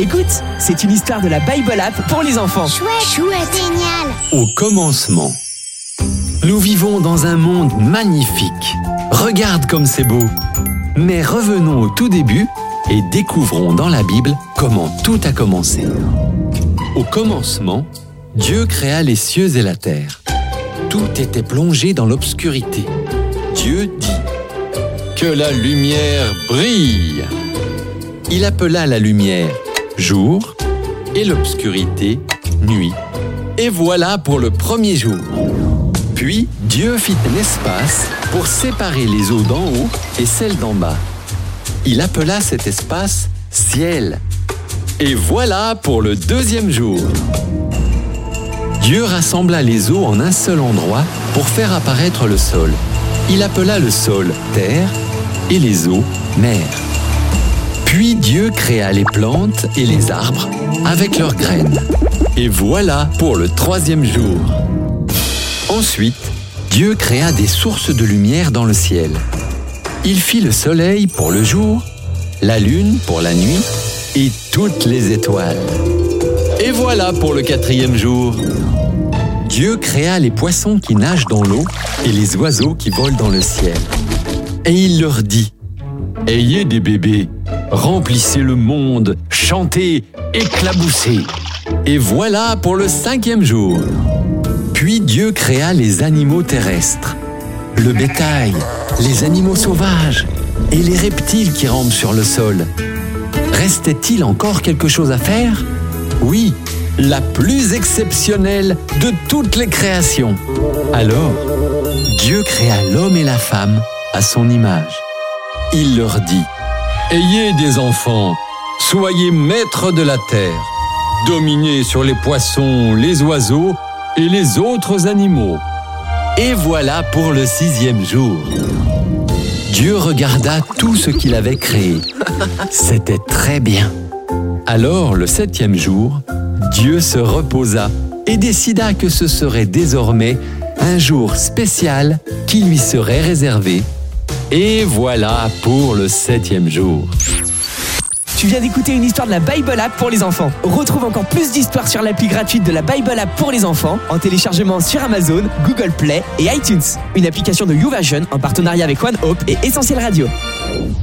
Écoute, c'est une histoire de la Bible App pour les enfants. Chouette, génial. Au commencement. Nous vivons dans un monde magnifique. Regarde comme c'est beau. Mais revenons au tout début et découvrons dans la Bible comment tout a commencé. Au commencement, Dieu créa les cieux et la terre. Tout était plongé dans l'obscurité. Dieu dit « Que la lumière brille !» Il appela la lumière « jour » et l'obscurité « nuit ». Et voilà pour le premier jour. Puis Dieu fit un espace pour séparer les eaux d'en haut et celles d'en bas. Il appela cet espace « ciel ». Et voilà pour le deuxième jour. Dieu rassembla les eaux en un seul endroit pour faire apparaître le sol. Il appela le sol « terre » et les eaux « mer ». Puis Dieu créa les plantes et les arbres avec leurs graines. Et voilà pour le troisième jour. Ensuite, Dieu créa des sources de lumière dans le ciel. Il fit le soleil pour le jour, la lune pour la nuit et toutes les étoiles. Et voilà pour le quatrième jour. Dieu créa les poissons qui nagent dans l'eau et les oiseaux qui volent dans le ciel. Et il leur dit « Ayez des bébés, remplissez le monde, chantez, éclaboussez. » Et voilà pour le cinquième jour. Puis Dieu créa les animaux terrestres, le bétail, les animaux sauvages et les reptiles qui rampent sur le sol. Restait-il encore quelque chose à faire ? Oui, la plus exceptionnelle de toutes les créations. Alors, Dieu créa l'homme et la femme à son image. Il leur dit « Ayez des enfants, soyez maîtres de la terre, dominez sur les poissons, les oiseaux et les autres animaux. » Et voilà pour le sixième jour. Dieu regarda tout ce qu'il avait créé. C'était très bien. Alors, le septième jour, Dieu se reposa et décida que ce serait désormais un jour spécial qui lui serait réservé. Et voilà pour le septième jour. Tu viens d'écouter une histoire de la Bible App pour les enfants. Retrouve encore plus d'histoires sur l'appli gratuite de la Bible App pour les enfants en téléchargement sur Amazon, Google Play et iTunes. Une application de YouVersion en partenariat avec One Hope et Essentiel Radio.